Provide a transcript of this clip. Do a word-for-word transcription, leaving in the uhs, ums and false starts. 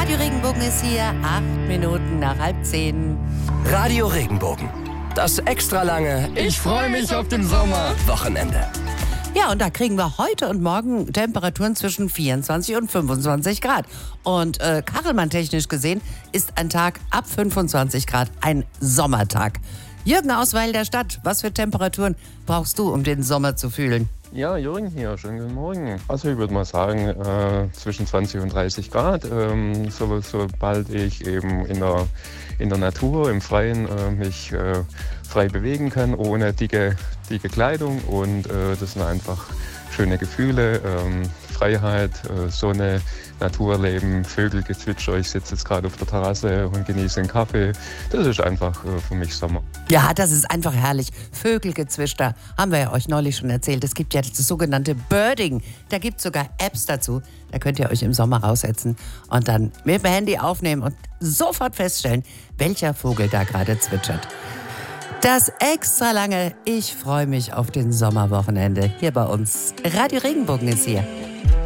Radio Regenbogen ist hier, acht Minuten nach halb zehn. Radio Regenbogen, das extra lange Ich freue mich auf den Sommer Wochenende. Ja, und da kriegen wir heute und morgen Temperaturen zwischen vierundzwanzig und fünfundzwanzig Grad. Und äh, Kachelmann-technisch gesehen ist ein Tag ab fünfundzwanzig Grad ein Sommertag. Jürgen aus Weil der Stadt, was für Temperaturen brauchst du, um den Sommer zu fühlen? Ja, Jürgen hier, schönen guten Morgen. Also ich würde mal sagen, äh, zwischen zwanzig und dreißig Grad, ähm, so, sobald ich eben in der, in der Natur, im Freien äh, mich äh, frei bewegen kann, ohne dicke, dicke Kleidung und äh, das sind einfach schöne Gefühle, ähm, Freiheit, äh, Sonne, Naturleben, Vögelgezwitscher. Ich sitze jetzt gerade auf der Terrasse und genieße einen Kaffee. Das ist einfach äh, für mich Sommer. Ja, das ist einfach herrlich. Vögelgezwitscher, haben wir ja euch neulich schon erzählt. Es gibt ja das sogenannte Birding. Da gibt es sogar Apps dazu. Da könnt ihr euch im Sommer raussetzen und dann mit dem Handy aufnehmen und sofort feststellen, welcher Vogel da gerade zwitschert. Das extra lange Ich freue mich auf den Sommerwochenende hier bei uns. Radio Regenbogen ist hier.